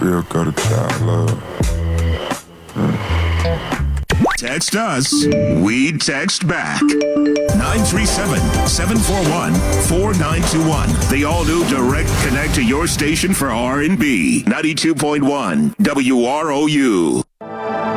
Real go to child love. Text us. We text back. 937-741-4921. The all-new Direct Connect to your station for R&B. 92.1 WROU.